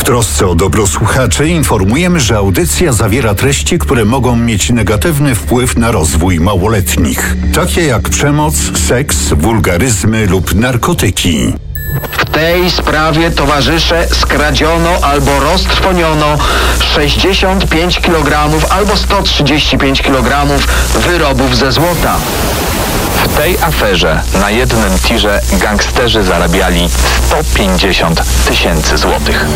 trosce o dobro słuchaczy informujemy, że audycja zawiera treści, które mogą mieć negatywny wpływ na rozwój małoletnich, takie jak przemoc, seks, wulgaryzmy lub narkotyki. W tej sprawie, towarzysze, skradziono albo roztrwoniono 65 kg albo 135 kg wyrobów ze złota. W tej aferze na jednym tirze gangsterzy zarabiali 150 000 złotych.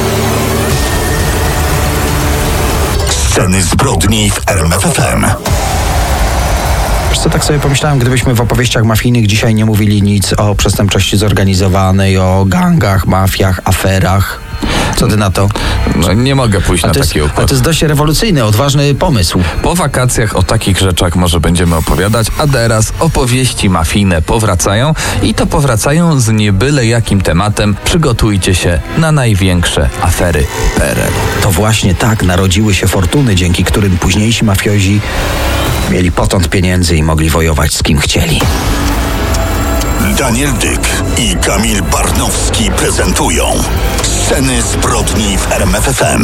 Sceny zbrodni w RMF FM. Wiesz co, tak sobie pomyślałem, gdybyśmy w opowieściach mafijnych dzisiaj nie mówili nic o przestępczości zorganizowanej, o gangach, mafiach, aferach. Co ty na to? No, nie mogę pójść na taki układ. Ale to jest dość rewolucyjny, odważny pomysł. Po wakacjach o takich rzeczach może będziemy opowiadać, a teraz opowieści mafijne powracają i to powracają z nie byle jakim tematem. Przygotujcie się na największe afery PRL. To właśnie tak narodziły się fortuny, dzięki którym późniejsi mafiozi mieli potąd pieniędzy i mogli wojować z kim chcieli. Daniel Dyk i Kamil Barnowski prezentują Sceny zbrodni w RMF FM.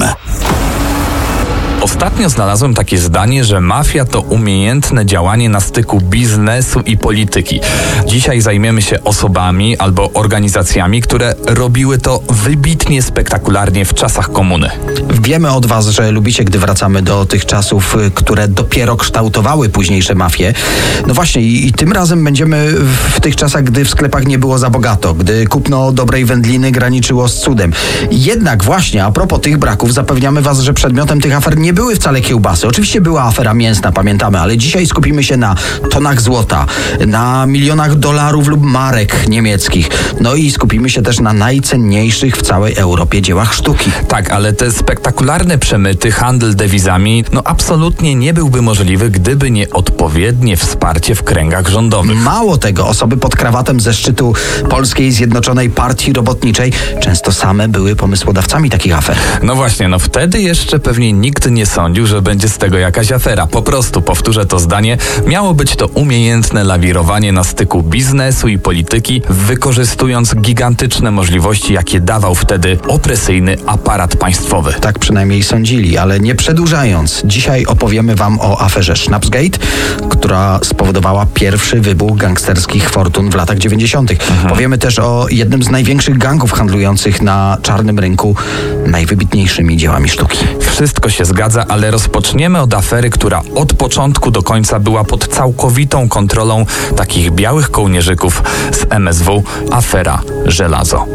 Ostatnio znalazłem takie zdanie, że mafia to umiejętne działanie na styku biznesu i polityki. Dzisiaj zajmiemy się osobami albo organizacjami, które robiły to wybitnie spektakularnie w czasach komuny. Wiemy od was, że lubicie, gdy wracamy do tych czasów, które dopiero kształtowały późniejsze mafie. No właśnie i tym razem będziemy w tych czasach, gdy w sklepach nie było za bogato, gdy kupno dobrej wędliny graniczyło z cudem. Jednak właśnie, a propos tych braków, zapewniamy was, że przedmiotem tych afer nie były wcale kiełbasy. Oczywiście była afera mięsna, pamiętamy, ale dzisiaj skupimy się na tonach złota, na milionach dolarów lub marek niemieckich. No i skupimy się też na najcenniejszych w całej Europie dziełach sztuki. Tak, ale te spektakularne przemyty, handel dewizami, absolutnie nie byłby możliwy, gdyby nie odpowiednie wsparcie w kręgach rządowych. Mało tego, osoby pod krawatem ze szczytu Polskiej Zjednoczonej Partii Robotniczej często same były pomysłodawcami takich afer. No właśnie, wtedy jeszcze pewnie nikt nie sądził, że będzie z tego jakaś afera. Po prostu, powtórzę to zdanie, miało być to umiejętne lawirowanie na styku biznesu i polityki, wykorzystując gigantyczne możliwości, jakie dawał wtedy opresyjny aparat państwowy. Tak przynajmniej sądzili, ale nie przedłużając, dzisiaj opowiemy wam o aferze Schnapsgate, która spowodowała pierwszy wybuch gangsterskich fortun w latach 90. Powiemy też o jednym z największych gangów handlujących na czarnym rynku najwybitniejszymi dziełami sztuki. Wszystko się zgadza, ale rozpoczniemy od afery, która od początku do końca była pod całkowitą kontrolą takich białych kołnierzyków z MSW, afera Żelazo.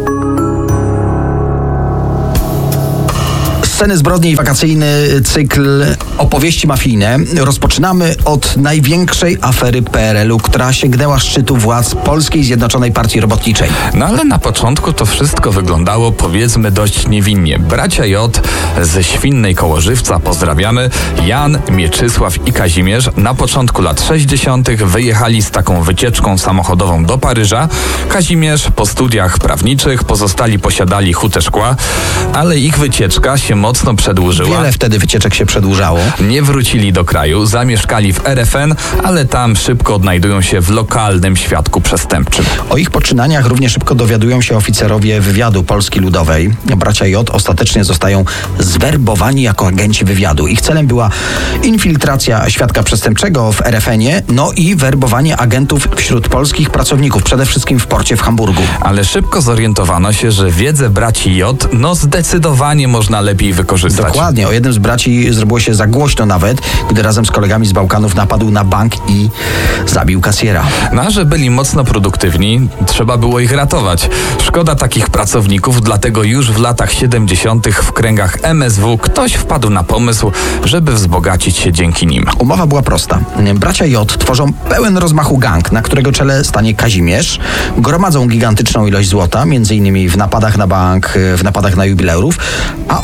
Sceny zbrodni i wakacyjny cykl opowieści mafijne. Rozpoczynamy od największej afery PRL-u, która sięgnęła szczytu władz Polskiej Zjednoczonej Partii Robotniczej. No ale na początku to wszystko wyglądało, powiedzmy, dość niewinnie. Bracia J ze Świnnej koło Żywca, pozdrawiamy, Jan, Mieczysław i Kazimierz na początku lat 60. wyjechali z taką wycieczką samochodową do Paryża. Kazimierz po studiach prawniczych, pozostali posiadali hutę szkła, ale ich wycieczka się mocno przedłużyła. Wiele wtedy wycieczek się przedłużało. Nie wrócili do kraju, zamieszkali w RFN, ale tam szybko odnajdują się w lokalnym świadku przestępczym. O ich poczynaniach równie szybko dowiadują się oficerowie wywiadu Polski Ludowej. Bracia J ostatecznie zostają zwerbowani jako agenci wywiadu. Ich celem była infiltracja świadka przestępczego w RFN-ie, no i werbowanie agentów wśród polskich pracowników, przede wszystkim w porcie w Hamburgu. Ale szybko zorientowano się, że wiedzę braci J zdecydowanie można lepiej wykorzystać. Dokładnie. O jednym z braci zrobiło się za głośno nawet, gdy razem z kolegami z Bałkanów napadł na bank i zabił kasjera. No, że byli mocno produktywni, trzeba było ich ratować. Szkoda takich pracowników, dlatego już w latach 70. w kręgach MSW ktoś wpadł na pomysł, żeby wzbogacić się dzięki nim. Umowa była prosta. Bracia J tworzą pełen rozmachu gang, na którego czele stanie Kazimierz. Gromadzą gigantyczną ilość złota, m.in. w napadach na bank, w napadach na jubilerów, a ochronę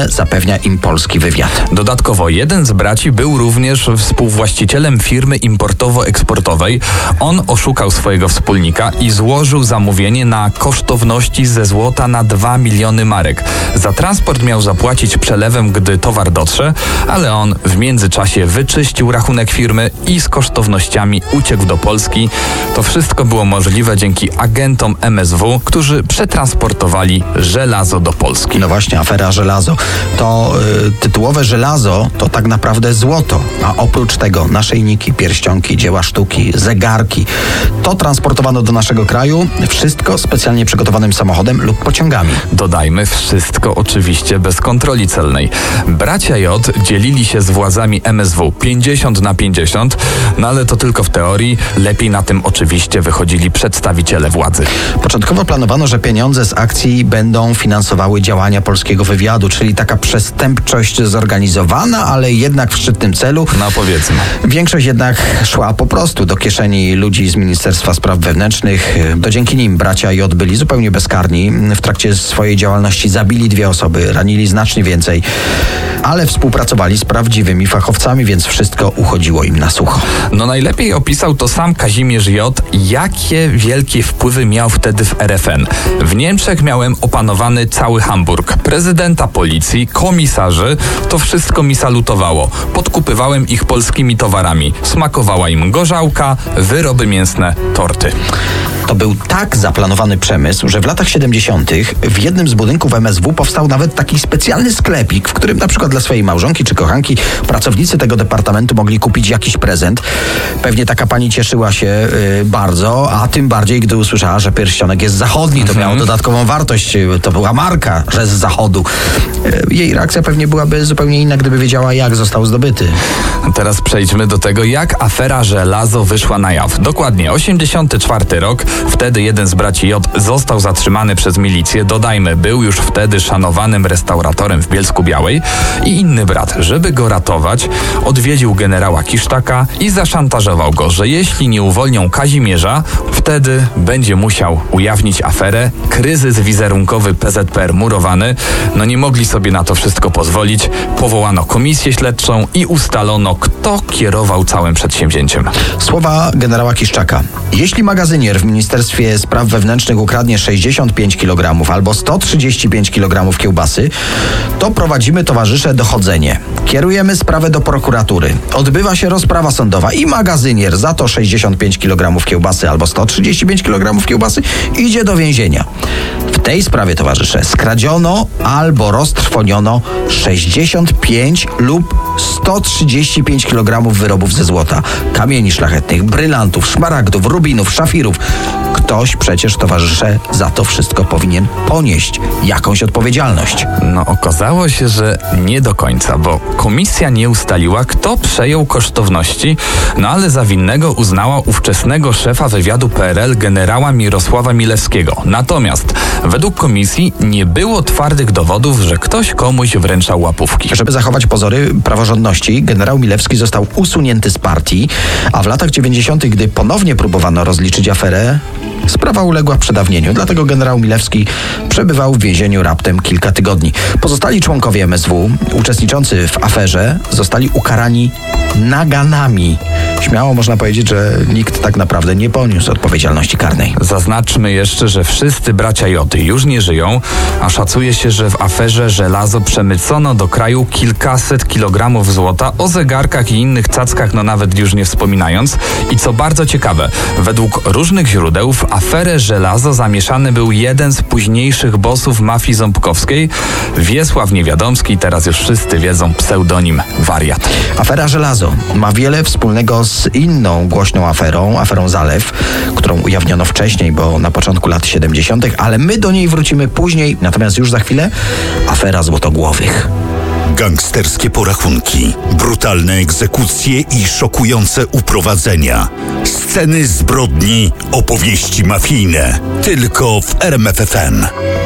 ochronę zapewnia im polski wywiad. Dodatkowo jeden z braci był również współwłaścicielem firmy importowo-eksportowej. On oszukał swojego wspólnika i złożył zamówienie na kosztowności ze złota na 2 miliony marek. Za transport miał zapłacić przelewem, gdy towar dotrze, ale on w międzyczasie wyczyścił rachunek firmy i z kosztownościami uciekł do Polski. To wszystko było możliwe dzięki agentom MSW, którzy przetransportowali żelazo do Polski. No właśnie, afera żelazo. To tytułowe żelazo to tak naprawdę złoto, a oprócz tego naszyjniki, pierścionki, dzieła sztuki, zegarki. To transportowano do naszego kraju, wszystko specjalnie przygotowanym samochodem lub pociągami. Dodajmy, wszystko oczywiście bez kontroli celnej. Bracia J dzielili się z władzami MSW 50/50, no ale to tylko w teorii. Lepiej na tym oczywiście wychodzili przedstawiciele władzy. Początkowo planowano, że pieniądze z akcji będą finansowały działania polskiego wywiadu, czyli taka przestępczość zorganizowana, ale jednak w szczytnym celu. No powiedzmy. Większość jednak szła po prostu do kieszeni ludzi z Ministerstwa Spraw Wewnętrznych. To dzięki nim bracia J byli zupełnie bezkarni. W trakcie swojej działalności zabili 2 osoby, ranili znacznie więcej, ale współpracowali z prawdziwymi fachowcami, więc wszystko uchodziło im na sucho. No najlepiej opisał to sam Kazimierz J., jakie wielkie wpływy miał wtedy w RFN. W Niemczech miałem opanowany cały Hamburg. Prezydenta policji, komisarzy, to wszystko mi salutowało. Podkupywałem ich polskimi towarami. Smakowała im gorzałka, wyroby mięsne, torty. To był tak zaplanowany przemysł, że w latach 70. w jednym z budynków MSW powstał nawet taki specjalny sklepik, w którym na przykład dla swojej małżonki czy kochanki pracownicy tego departamentu mogli kupić jakiś prezent. Pewnie taka pani cieszyła się bardzo, a tym bardziej, gdy usłyszała, że pierścionek jest zachodni. To miało dodatkową wartość. To była marka, że z zachodu. Jej reakcja pewnie byłaby zupełnie inna, gdyby wiedziała, jak został zdobyty. Teraz przejdźmy do tego, jak afera żelazo wyszła na jaw. Dokładnie, 84 rok. Wtedy jeden z braci J został zatrzymany przez milicję. Dodajmy, był już wtedy szanowanym restauratorem w Bielsku-Białej i inny brat, żeby go ratować, odwiedził generała Kisztaka i zaszantażował go, że jeśli nie uwolnią Kazimierza, wtedy będzie musiał ujawnić aferę. Kryzys wizerunkowy PZPR murowany. No nie mogli sobie na to wszystko pozwolić. Powołano komisję śledczą i ustalono, kto kierował całym przedsięwzięciem. Słowa generała Kiszczaka. Jeśli magazynier w Ministerstwie Spraw Wewnętrznych ukradnie 65 kg albo 135 kg kiełbasy, to prowadzimy, towarzysze, dochodzenie. Kierujemy sprawę do prokuratury. Odbywa się rozprawa sądowa i magazynier za to 65 kg kiełbasy albo 135 kg kiełbasy idzie do więzienia. W tej sprawie, towarzysze, skradziono albo roztrwoniono 65 lub 135 kg wyrobów ze złota, kamieni szlachetnych, brylantów, szmaragdów, rubinów, szafirów. Ktoś przecież, towarzysze, za to wszystko powinien ponieść jakąś odpowiedzialność. No okazało się, że nie do końca, bo komisja nie ustaliła, kto przejął kosztowności, no ale za winnego uznała ówczesnego szefa wywiadu PRL generała Mirosława Milewskiego. Natomiast według komisji nie było twardych dowodów, że ktoś komuś wręczał łapówki. Żeby zachować pozory praworządności, generał Milewski został usunięty z partii, a w latach 90., gdy ponownie próbowano rozliczyć aferę, sprawa uległa przedawnieniu. Dlatego generał Milewski przebywał w więzieniu raptem kilka tygodni. Pozostali członkowie MSW uczestniczący w aferze zostali ukarani naganami. Śmiało można powiedzieć, że nikt tak naprawdę nie poniósł odpowiedzialności karnej. Zaznaczmy jeszcze, że wszyscy bracia J już nie żyją, a szacuje się, że w aferze żelazo przemycono do kraju kilkaset kilogramów złota, o zegarkach i innych cackach no nawet już nie wspominając. I co bardzo ciekawe, według różnych źródeł w aferę żelazo zamieszany był jeden z późniejszych bossów mafii ząbkowskiej, Wiesław Niewiadomski, teraz już wszyscy wiedzą, pseudonim Wariat. Afera żelazo ma wiele wspólnego z inną głośną aferą Zalew, którą ujawniono wcześniej, bo na początku lat 70., ale my do niej wrócimy później, natomiast już za chwilę afera Złotogłowych. Gangsterskie porachunki, brutalne egzekucje i szokujące uprowadzenia. Sceny zbrodni, opowieści mafijne. Tylko w RMF FM.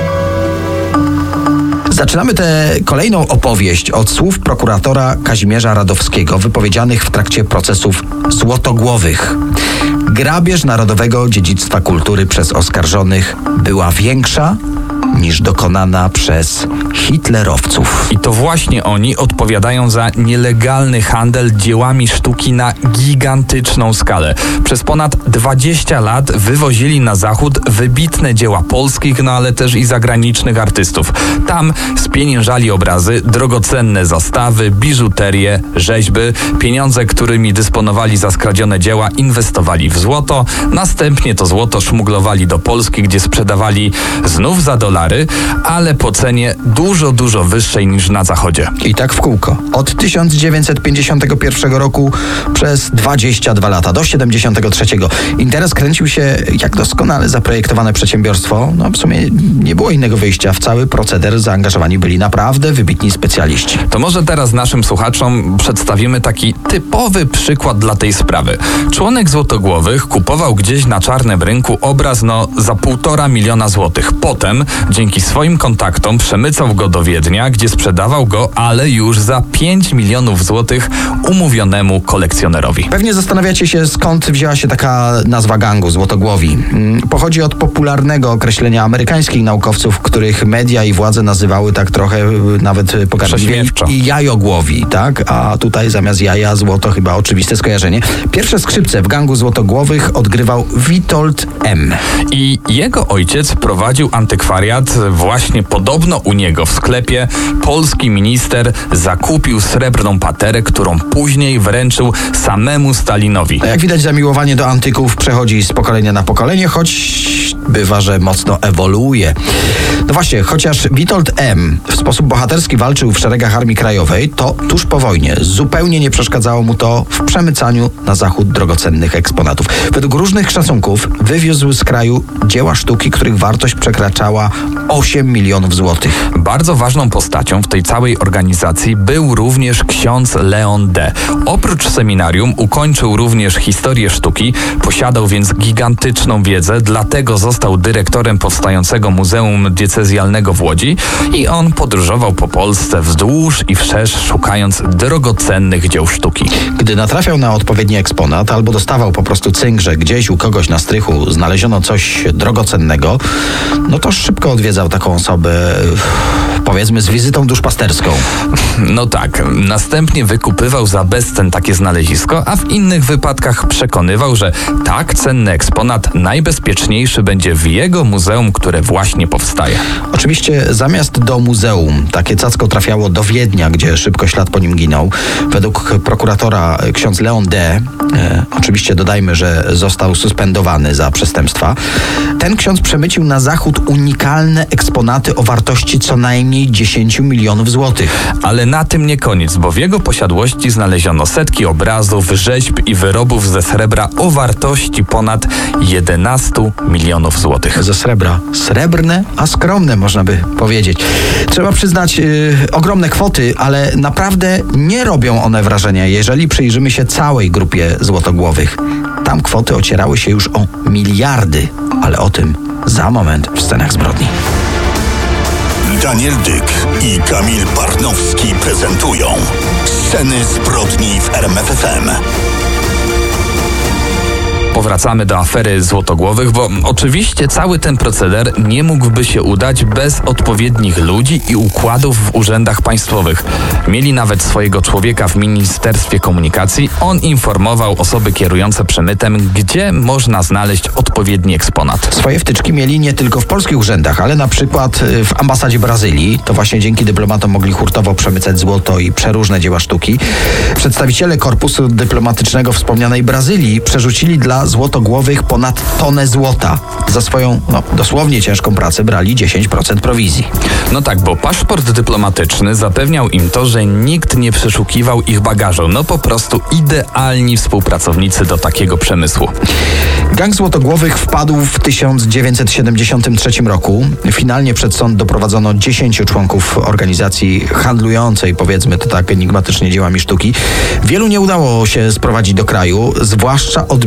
Zaczynamy tę kolejną opowieść od słów prokuratora Kazimierza Radowskiego wypowiedzianych w trakcie procesów Złotogłowych. Grabież narodowego dziedzictwa kultury przez oskarżonych była większa niż dokonana przez hitlerowców. I to właśnie oni odpowiadają za nielegalny handel dziełami sztuki na gigantyczną skalę. Przez ponad 20 lat wywozili na zachód wybitne dzieła polskich, no ale też i zagranicznych artystów. Tam spieniężali obrazy, drogocenne zastawy, biżuterię, rzeźby. Pieniądze, którymi dysponowali za skradzione dzieła, inwestowali w złoto. Następnie to złoto szmuglowali do Polski, gdzie sprzedawali znów za dolary, ale po cenie dużo wyższej niż na zachodzie. I tak w kółko. Od 1951 roku przez 22 lata do 73. Interes kręcił się jak doskonale zaprojektowane przedsiębiorstwo. No w sumie nie było innego wyjścia. W cały proceder zaangażowani byli naprawdę wybitni specjaliści. To może teraz naszym słuchaczom przedstawimy taki typowy przykład dla tej sprawy. Członek Złotogłowych kupował gdzieś na czarnym rynku obraz za 1,5 miliona złotych. Potem, dzięki swoim kontaktom, przemycał go do Wiednia, gdzie sprzedawał go, ale już za 5 milionów złotych umówionemu kolekcjonerowi. Pewnie zastanawiacie się, skąd wzięła się taka nazwa gangu Złotogłowi. Pochodzi od popularnego określenia amerykańskich naukowców, których media i władze nazywały tak trochę nawet pogardliwie i jajogłowi, tak? A tutaj zamiast jaja złoto, chyba oczywiste skojarzenie. Pierwsze skrzypce w gangu Złotogłowych odgrywał Witold M. I jego ojciec prowadził antykwariat. Właśnie podobno u niego w sklepie polski minister zakupił srebrną paterę, którą później wręczył samemu Stalinowi. Jak widać, zamiłowanie do antyków przechodzi z pokolenia na pokolenie, choć bywa, że mocno ewoluuje. No właśnie, chociaż Witold M. w sposób bohaterski walczył w szeregach Armii Krajowej, to tuż po wojnie zupełnie nie przeszkadzało mu to w przemycaniu na zachód drogocennych eksponatów. Według różnych szacunków wywiózł z kraju dzieła sztuki, których wartość przekraczała 8 milionów złotych. Bardzo ważną postacią w tej całej organizacji był również ksiądz Leon D. Oprócz seminarium ukończył również historię sztuki, posiadał więc gigantyczną wiedzę, dlatego został dyrektorem powstającego Muzeum Diecezjalnego w Łodzi i on podróżował po Polsce wzdłuż i wszerz, szukając drogocennych dzieł sztuki. Gdy natrafiał na odpowiedni eksponat albo dostawał po prostu cynk, że gdzieś u kogoś na strychu znaleziono coś drogocennego, no to szybko odwiedzał taką osobę, powiedzmy, z wizytą duszpasterską. No tak, następnie wykupywał za bezcen takie znalezisko, a w innych wypadkach przekonywał, że tak cenny eksponat najbezpieczniejszy będzie w jego muzeum, które właśnie powstaje. Oczywiście zamiast do muzeum takie cacko trafiało do Wiednia, gdzie szybko ślad po nim ginął. Według prokuratora ksiądz Leon D., oczywiście dodajmy, że został suspendowany za przestępstwa, ten ksiądz przemycił na zachód unikalne eksponaty o wartości co najmniej 10 milionów złotych. Ale na tym nie koniec, bo w jego posiadłości znaleziono setki obrazów, rzeźb i wyrobów ze srebra o wartości ponad 11 milionów złotych. Ze srebra. Srebrne, a skromne, można by powiedzieć. Trzeba przyznać ogromne kwoty, ale naprawdę nie robią one wrażenia, jeżeli przyjrzymy się całej grupie Złotogłowych. Tam kwoty ocierały się już o miliardy, ale o tym za moment w Scenach Zbrodni. Daniel Dyk i Kamil Barnowski prezentują Sceny Zbrodni w RMF FM. Powracamy do afery Złotogłowych, bo oczywiście cały ten proceder nie mógłby się udać bez odpowiednich ludzi i układów w urzędach państwowych. Mieli nawet swojego człowieka w Ministerstwie Komunikacji. On informował osoby kierujące przemytem, gdzie można znaleźć odpowiedni eksponat. Swoje wtyczki mieli nie tylko w polskich urzędach, ale na przykład w ambasadzie Brazylii. To właśnie dzięki dyplomatom mogli hurtowo przemycać złoto i przeróżne dzieła sztuki. Przedstawiciele korpusu dyplomatycznego wspomnianej Brazylii przerzucili dla Złotogłowych ponad tonę złota. Za swoją, dosłownie ciężką pracę brali 10% prowizji. No tak, bo paszport dyplomatyczny zapewniał im to, że nikt nie przeszukiwał ich bagażu. No po prostu idealni współpracownicy do takiego przemysłu. Gang Złotogłowych wpadł w 1973 roku. Finalnie przed sąd doprowadzono 10 członków organizacji handlującej, powiedzmy to tak enigmatycznie, dziełami sztuki. Wielu nie udało się sprowadzić do kraju, zwłaszcza odbiorców eksponatów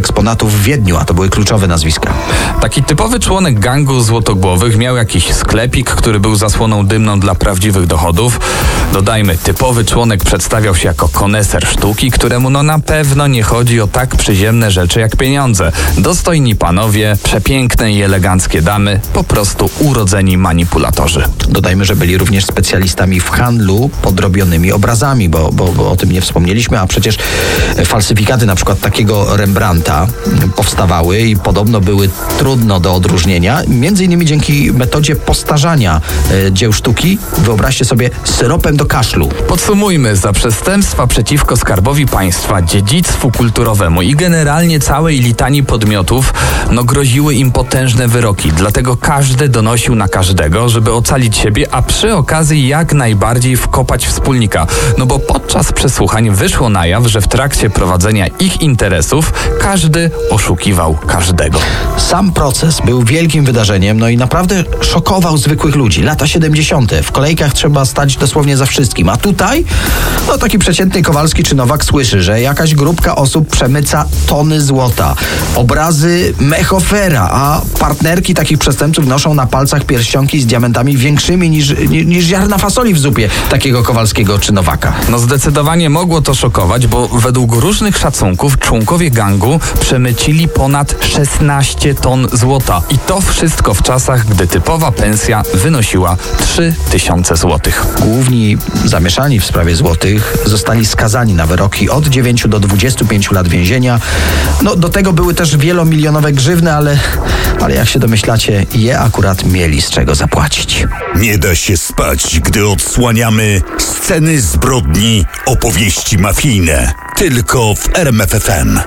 eksponatów w Wiedniu, a to były kluczowe nazwiska. Taki typowy członek gangu złotogłowych miał jakiś sklepik, który był zasłoną dymną dla prawdziwych dochodów. Dodajmy, typowy członek przedstawiał się jako koneser sztuki, któremu na pewno nie chodzi o tak przyziemne rzeczy jak pieniądze. Dostojni panowie, przepiękne i eleganckie damy, po prostu urodzeni manipulatorzy. Dodajmy, że byli również specjalistami w handlu podrobionymi obrazami, bo o tym nie wspomnieliśmy, a przecież falsyfikaty na przykład takiego Rembrandta powstawały i podobno były trudno do odróżnienia, między innymi dzięki metodzie postarzania dzieł sztuki, wyobraźcie sobie, syropem do kaszlu. Podsumujmy, za przestępstwa przeciwko Skarbowi Państwa, dziedzictwu kulturowemu i generalnie całej litanii podmiotów, groziły im potężne wyroki. Dlatego każdy donosił na każdego, żeby ocalić siebie, a przy okazji jak najbardziej wkopać wspólnika. Bo podczas przesłuchań wyszło na jaw, że w trakcie prowadzenia ich interesów każdy oszukiwał każdego. Sam proces był wielkim wydarzeniem, i naprawdę szokował zwykłych ludzi. Lata 70. W kolejkach trzeba stać dosłownie za wszystkim. A tutaj, taki przeciętny Kowalski czy Nowak słyszy, że jakaś grupka osób przemyca tony złota. Obrazy Mechofera, a partnerki takich przestępców noszą na palcach pierścionki z diamentami większymi niż ziarna fasoli w zupie takiego Kowalskiego czy Nowaka. Zdecydowanie mogło to szokować, bo według różnych szacunków członkowie gangu przemycili ponad 16 ton złota. I to wszystko w czasach, gdy typowa pensja wynosiła 3000 złotych. Główni zamieszani w sprawie złotych zostali skazani na wyroki od 9 do 25 lat więzienia. Do tego były też wielomilionowe grzywny, ale jak się domyślacie, je akurat mieli z czego zapłacić. Nie da się spać, gdy odsłaniamy sceny zbrodni, opowieści mafijne. Tylko w RMF FM.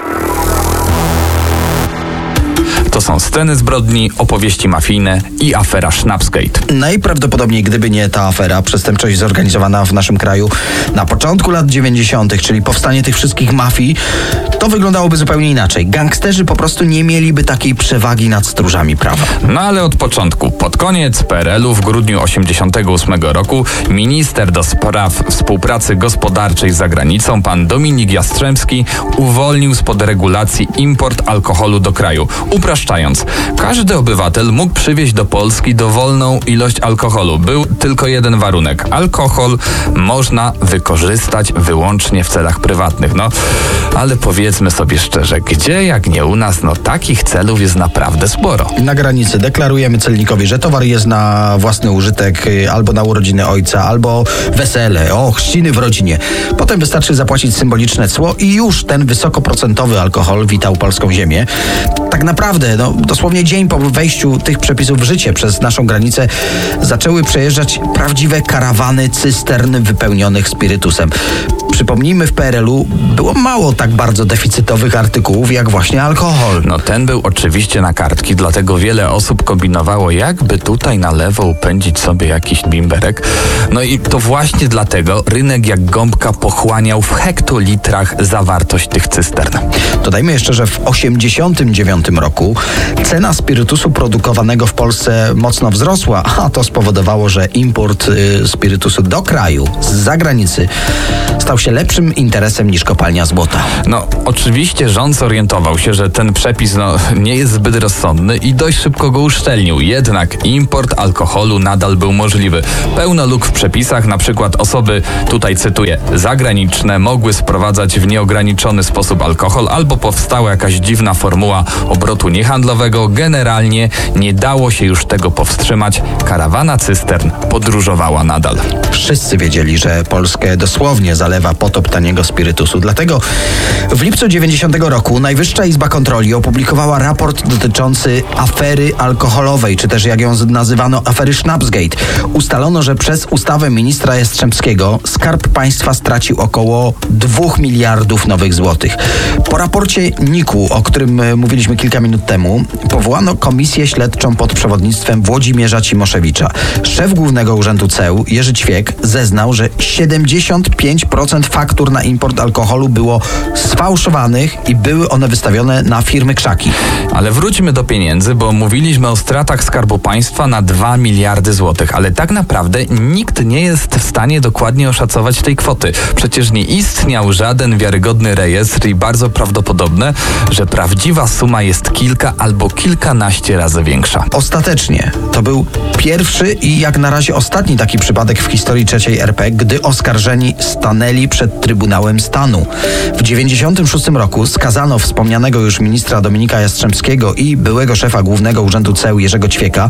To są sceny zbrodni, opowieści mafijne i afera Schnapsgate. Najprawdopodobniej, gdyby nie ta afera, przestępczość zorganizowana w naszym kraju na początku lat 90., czyli powstanie tych wszystkich mafii, to wyglądałoby zupełnie inaczej. Gangsterzy po prostu nie mieliby takiej przewagi nad stróżami prawa. Ale od początku, pod koniec PRL-u w grudniu 1988 roku minister do spraw współpracy gospodarczej z zagranicą, pan Dominik Jastrzębski, uwolnił spod regulacji import alkoholu do kraju. Upraszczając, każdy obywatel mógł przywieźć do Polski dowolną ilość alkoholu. Był tylko jeden warunek. Alkohol można wykorzystać wyłącznie w celach prywatnych. Ale powiedzmy sobie szczerze, gdzie jak nie u nas, takich celów jest naprawdę sporo. Na granicy deklarujemy celnikowi, że towar jest na własny użytek, albo na urodziny ojca, albo wesele, chrzciny w rodzinie. Potem wystarczy zapłacić symboliczne cło i już ten wysokoprocentowy alkohol witał polską ziemię. Tak naprawdę, dosłownie dzień po wejściu tych przepisów w życie przez naszą granicę zaczęły przejeżdżać prawdziwe karawany cystern wypełnionych spirytusem. Przypomnijmy, w PRL-u było mało tak bardzo deficytowych artykułów jak właśnie alkohol. Ten był oczywiście na kartki, dlatego wiele osób kombinowało, jakby tutaj na lewo upędzić sobie jakiś bimberek. I to właśnie dlatego rynek jak gąbka pochłaniał w hektolitrach zawartość tych cystern. Dodajmy jeszcze, że w 1989 roku cena spirytusu produkowanego w Polsce mocno wzrosła, a to spowodowało, że import spirytusu do kraju z zagranicy stał się lepszym interesem niż kopalnia złota. Oczywiście rząd zorientował się, że ten przepis nie jest zbyt rozsądny i dość szybko go uszczelnił. Jednak import alkoholu nadal był możliwy. Pełno luk w przepisach, na przykład osoby, tutaj cytuję, zagraniczne mogły sprowadzać w nieograniczony sposób alkohol, albo powstała jakaś dziwna formuła obrotu niehandlowego. Generalnie nie dało się już tego powstrzymać. Karawana cystern podróżowała nadal. Wszyscy wiedzieli, że Polskę dosłownie zalewa potop taniego spirytusu. Dlatego w lipcu 90 roku Najwyższa Izba Kontroli opublikowała raport dotyczący afery alkoholowej, czy też jak ją nazywano afery Schnapsgate. Ustalono, że przez ustawę ministra Jastrzębskiego Skarb Państwa stracił około 2 miliardów nowych złotych. Po raporcie NIK-u, o którym mówiliśmy kilka minut temu powołano komisję śledczą pod przewodnictwem Włodzimierza Cimoszewicza. Szef Głównego Urzędu Ceł, Jerzy Ćwiek, zeznał, że 75% faktur na import alkoholu było sfałszowanych i były one wystawione na firmy krzaki. Ale wróćmy do pieniędzy, bo mówiliśmy o stratach Skarbu Państwa na 2 miliardy złotych, ale tak naprawdę nikt nie jest w stanie dokładnie oszacować tej kwoty. Przecież nie istniał żaden wiarygodny rejestr i bardzo prawdopodobne, że prawdziwa suma jest kilka albo kilkanaście razy większa. Ostatecznie to był pierwszy i jak na razie ostatni taki przypadek w historii III RP, gdy oskarżeni stanęli przed Trybunałem Stanu. W 1996 roku skazano wspomnianego już ministra Dominika Jastrzębskiego i byłego szefa Głównego Urzędu Ceł Jerzego Ćwieka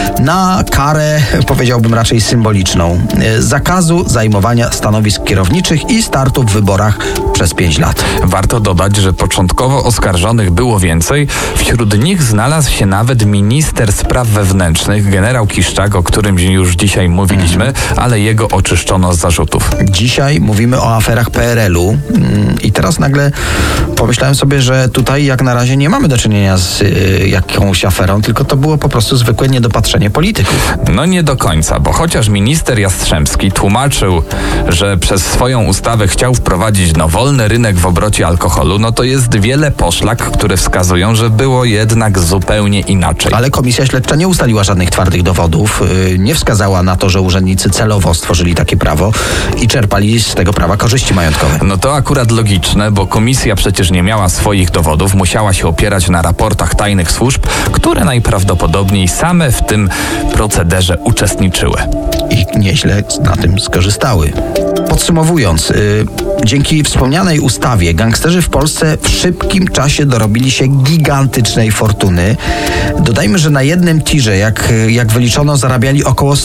na karę, powiedziałbym raczej symboliczną, zakazu zajmowania stanowisk kierowniczych i startu w wyborach przez 5 lat. Warto dodać, że początkowo oskarżonych było więcej. Wśród nich znalazł się nawet minister spraw wewnętrznych, generał Kiszczak, o którym już dzisiaj mówiliśmy, ale jego oczyszczono z zarzutów. Dzisiaj mówimy o aferach PRL-u i teraz nagle pomyślałem sobie, że tutaj jak na razie nie mamy do czynienia z jakąś aferą, tylko to było po prostu zwykłe niedopatrzenie polityków. No nie do końca, bo chociaż minister Jastrzębski tłumaczył, że przez swoją ustawę chciał wprowadzić wolny rynek w obrocie alkoholu, no to jest wiele poszlak, które wskazują, że było jednak zupełnie inaczej. Ale komisja śledcza nie ustaliła żadnych twardych dowodów, nie wskazała na to, że urzędnicy celowo stworzyli takie prawo i czerpali z tego prawa korzyści majątkowe. No to akurat logiczne, bo komisja przecież nie miała swoich dowodów, musiała się opierać na raportach tajnych służb, które najprawdopodobniej same w tym procederze uczestniczyły. I nieźle na tym skorzystały. Podsumowując, dzięki wspomnianej ustawie gangsterzy w Polsce w szybkim czasie dorobili się gigantycznej fortuny. Dodajmy, że na jednym tirze, jak wyliczono, zarabiali około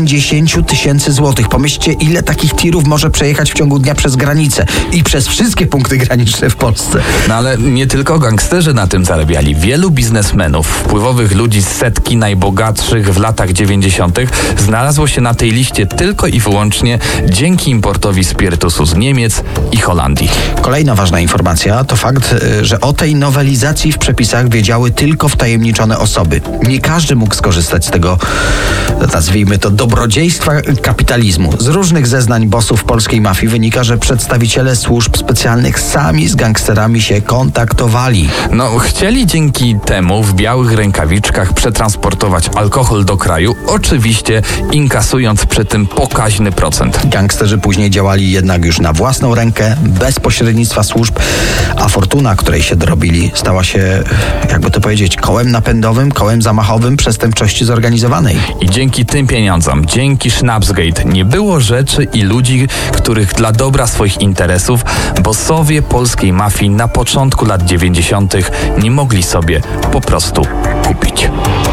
150 tysięcy złotych. Pomyślcie, ile takich tirów może przejechać w ciągu dnia przez granicę i przez wszystkie punkty graniczne w Polsce. No ale nie tylko gangsterzy na tym zarabiali. Wielu biznesmenów, wpływowych ludzi z setki najbogatszych w latach 90. znalazło się na tej liście tylko i wyłącznie dzięki importowi spirytusu z Niemiec i Holandii. Kolejna ważna informacja to fakt, że o tej nowelizacji w przepisach wiedziały tylko wtajemniczone osoby. Nie każdy mógł skorzystać z tego, nazwijmy to, dobrodziejstwa kapitalizmu. Z różnych zeznań bossów polskiej mafii wynika, że przedstawiciele służb specjalnych sami z gangsterami się kontaktowali. No, chcieli dzięki temu w białych rękawiczkach przetransportować alkohol do kraju, oczywiście inkasując przy tym pokaźny procent. Gangsterzy później działali jednak już na własną rękę, bez pośrednictwa służb, a fortuna, której się dorobili, stała się, jakby to powiedzieć, kołem napędowym, kołem zamachowym przestępczości zorganizowanej. I dzięki tym pieniądzom, dzięki Schnapsgate nie było rzeczy i ludzi, których dla dobra swoich interesów bossowie polskiej mafii na początku lat 90. nie mogli sobie po prostu kupić.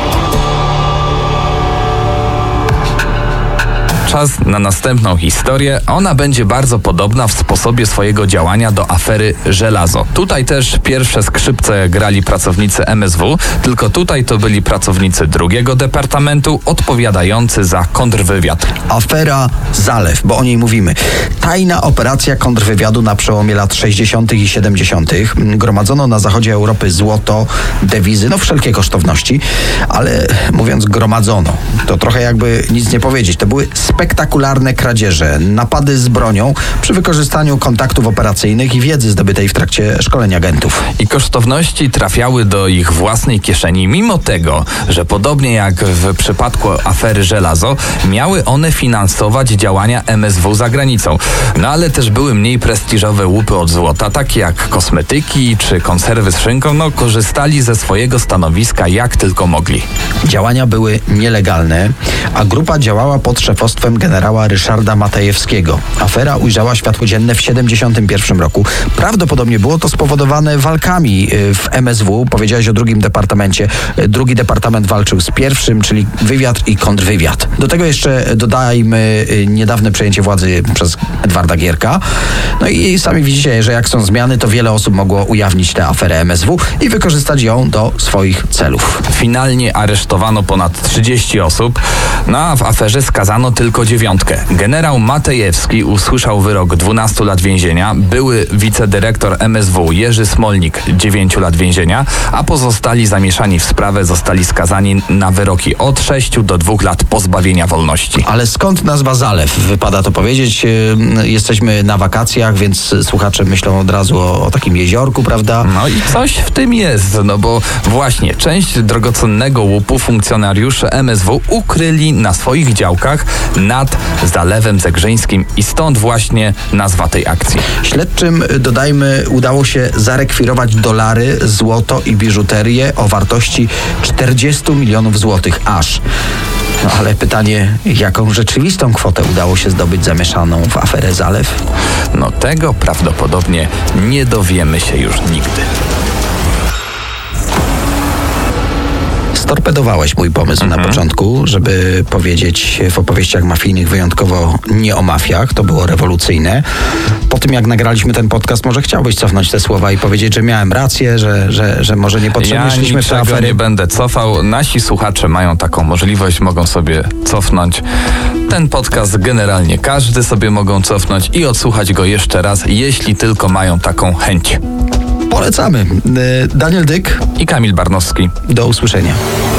Czas na następną historię. Ona będzie bardzo podobna w sposobie swojego działania do afery Żelazo. Tutaj też pierwsze skrzypce grali pracownicy MSW, tylko tutaj to byli pracownicy drugiego departamentu odpowiadający za kontrwywiad. Afera Zalew, bo o niej mówimy. Tajna operacja kontrwywiadu na przełomie lat 60. i 70. Gromadzono na zachodzie Europy złoto, dewizy, wszelkie kosztowności, ale mówiąc gromadzono, to trochę jakby nic nie powiedzieć. To były spektakularne kradzieże, napady z bronią przy wykorzystaniu kontaktów operacyjnych i wiedzy zdobytej w trakcie szkolenia agentów. I kosztowności trafiały do ich własnej kieszeni, mimo tego, że podobnie jak w przypadku afery Żelazo, miały one finansować działania MSW za granicą. No ale też były mniej prestiżowe łupy od złota, takie jak kosmetyki czy konserwy z szynką, korzystali ze swojego stanowiska jak tylko mogli. Działania były nielegalne, a grupa działała pod szefostwem generała Ryszarda Matajewskiego. Afera ujrzała światło dzienne w 1971 roku. Prawdopodobnie było to spowodowane walkami w MSW. Powiedziałeś o drugim departamencie. Drugi departament walczył z pierwszym, czyli wywiad i kontrwywiad. Do tego jeszcze dodajmy niedawne przejęcie władzy przez Edwarda Gierka. No i sami widzicie, że jak są zmiany, to wiele osób mogło ujawnić tę aferę MSW i wykorzystać ją do swoich celów. Finalnie aresztowano ponad 30 osób, a w aferze skazano tylko tylko 9. Generał Matejewski usłyszał wyrok 12 lat więzienia, były wicedyrektor MSW Jerzy Smolnik 9 lat więzienia, a pozostali zamieszani w sprawę zostali skazani na wyroki od 6 do 2 lat pozbawienia wolności. Ale skąd nazwa Zalew? Wypada to powiedzieć. Jesteśmy na wakacjach, więc słuchacze myślą od razu o takim jeziorku, prawda? No i coś w tym jest, no bo właśnie część drogocennego łupu funkcjonariusze MSW ukryli na swoich działkach nad Zalewem Zegrzyńskim i stąd właśnie nazwa tej akcji. Śledczym, dodajmy, udało się zarekwirować dolary, złoto i biżuterię o wartości 40 milionów złotych aż. No ale pytanie, jaką rzeczywistą kwotę udało się zdobyć zamieszaną w aferę Zalew? No tego prawdopodobnie nie dowiemy się już nigdy. Storpedowałeś mój pomysł na początku, żeby powiedzieć w opowieściach mafijnych wyjątkowo nie o mafiach. To było rewolucyjne. Po tym, jak nagraliśmy ten podcast, może chciałbyś cofnąć te słowa i powiedzieć, że miałem rację, że może niepotrzebnie szliśmy w te afery. Ja nie będę cofał. Nasi słuchacze mają taką możliwość, mogą sobie cofnąć ten podcast. Generalnie każdy sobie mogą cofnąć i odsłuchać go jeszcze raz, jeśli tylko mają taką chęć. Polecamy. Daniel Dyk i Kamil Barnowski. Do usłyszenia.